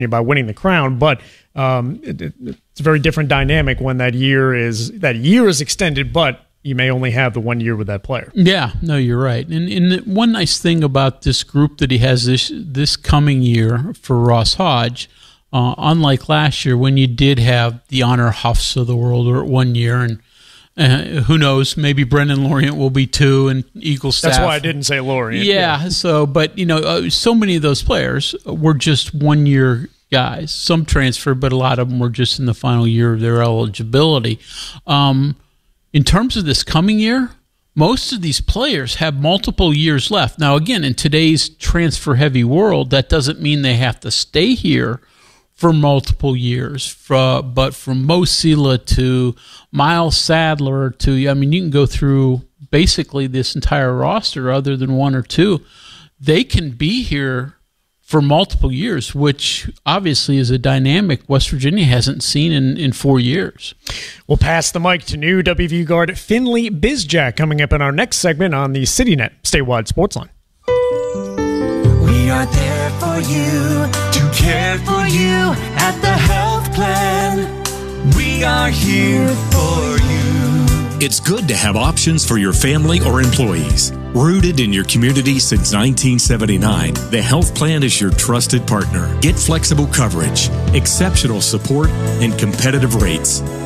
by winning the crown, but it's a very different dynamic when that year is extended, but you may only have the 1 year with that player. Yeah, no, you're right. And one nice thing about this group that he has this coming year for Ross Hodge, unlike last year when you did have the Honor Huffs of the world or 1 year, and who knows, maybe Brendan Lorient will be too, and Eagle staff. That's why I didn't say Lorient. Yeah. So, but so many of those players were just 1 year guys. Some transferred, but a lot of them were just in the final year of their eligibility. In terms of this coming year, most of these players have multiple years left. Now, again, in today's transfer-heavy world, that doesn't mean they have to stay here for multiple years. But from Mo Sila to Miles Sadler to, you can go through basically this entire roster other than one or two. They can be here for multiple years, which obviously is a dynamic West Virginia hasn't seen in 4 years. We'll pass the mic to new WVU guard Finley Bizjack coming up in our next segment on the CityNet Statewide Sportsline. We are there for you, to care for you at the health plan. We are here for you. It's good to have options for your family or employees. Rooted in your community since 1979, the Health Plan is your trusted partner. Get flexible coverage, exceptional support, and competitive rates.